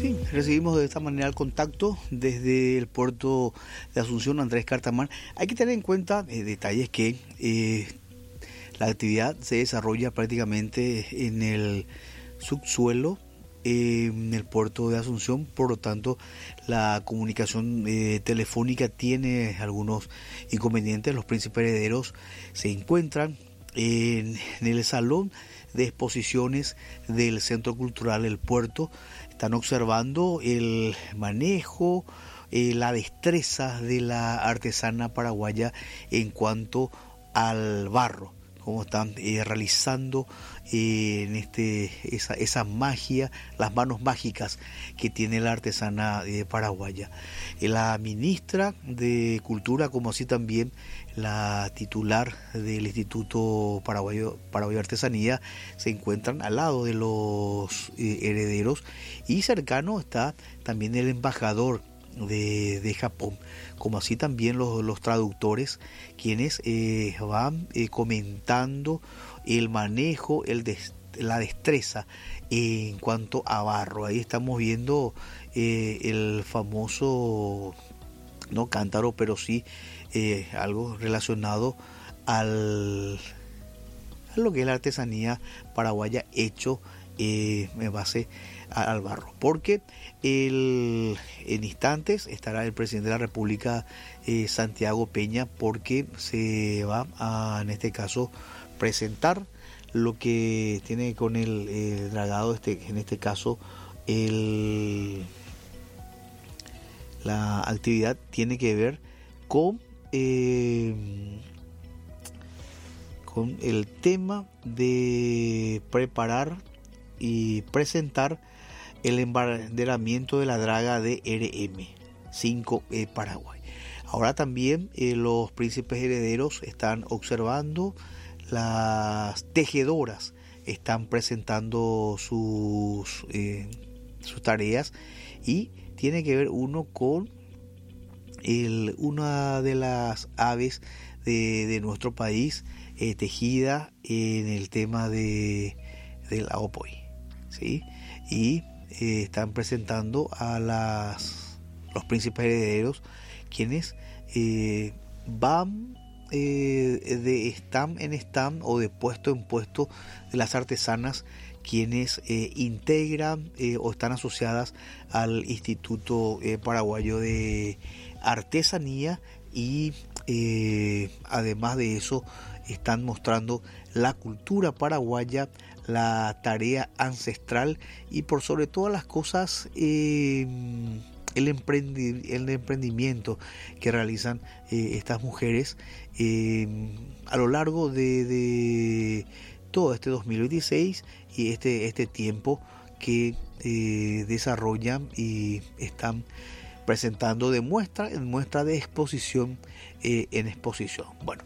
Sí, recibimos de esta manera el contacto desde el puerto de Asunción, Andrés Cartamán. Hay que tener en cuenta detalles que la actividad se desarrolla prácticamente en el subsuelo, en el puerto de Asunción, por lo tanto la comunicación telefónica tiene algunos inconvenientes. Los príncipes herederos se encuentran en el salón de exposiciones del Centro Cultural El Puerto. Están observando el manejo, la destreza de la artesana paraguaya en cuanto al barro, cómo están realizando esa magia, las manos mágicas que tiene la artesana paraguaya. La ministra de Cultura, como así también la titular del Instituto Paraguayo de Artesanía, se encuentran al lado de los herederos, y cercano está también el embajador de Japón, como así también los traductores, quienes van comentando el manejo, la destreza en cuanto a barro. Ahí estamos viendo el famoso, no cántaro, pero sí algo relacionado a lo que es la artesanía paraguaya hecho en base al barro, porque en instantes estará el presidente de la República, Santiago Peña, porque se va a, en este caso, presentar lo que tiene con el dragado, en este caso la actividad tiene que ver con el tema de preparar y presentar el embanderamiento de la draga de RM5 Paraguay. Ahora también los príncipes herederos están observando, las tejedoras están presentando sus tareas, y tiene que ver uno con una de las aves de nuestro país, tejida en el tema del aopoy, ¿sí? Y están presentando a los príncipes herederos, quienes van de stand en stand o de puesto en puesto de las artesanas, quienes integran o están asociadas al Instituto Paraguayo de Artesanía, y además de eso están mostrando la cultura paraguaya, la tarea ancestral, y por sobre todas las cosas el emprendimiento que realizan estas mujeres a lo largo de todo este 2026 y este tiempo que desarrollan y están presentando en muestra de exposición en exposición. Bueno,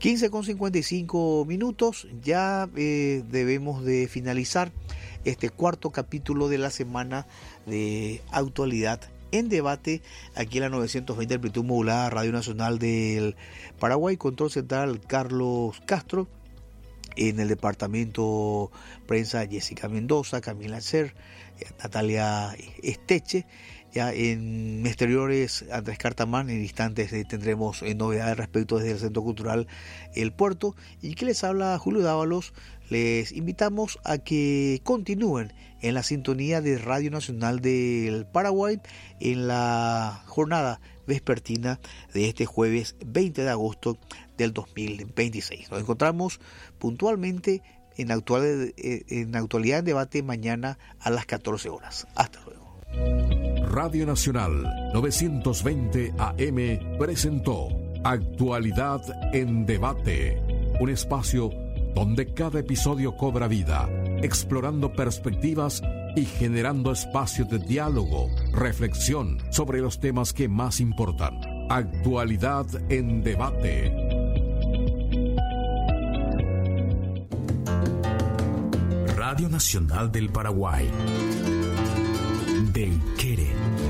15:55, ya debemos de finalizar este cuarto capítulo de la semana de Actualidad en Debate, aquí en la 920 amplitud modulada, Radio Nacional del Paraguay. Control central Carlos Castro, en el departamento prensa Jessica Mendoza, Camila Ser, Natalia Esteche. Ya en exteriores, Andrés Cartamán. En instantes tendremos novedades respecto desde el Centro Cultural El Puerto. Y que les habla Julio Dávalos. Les invitamos a que continúen en la sintonía de Radio Nacional del Paraguay en la jornada vespertina de este jueves 20 de agosto del 2026. Nos encontramos puntualmente en Actualidad en Debate mañana a las 14 horas. Hasta luego. Radio Nacional 920 AM presentó Actualidad en Debate, un espacio donde cada episodio cobra vida, explorando perspectivas y generando espacios de diálogo, reflexión sobre los temas que más importan. Actualidad en Debate. Radio Nacional del Paraguay. Del Quere.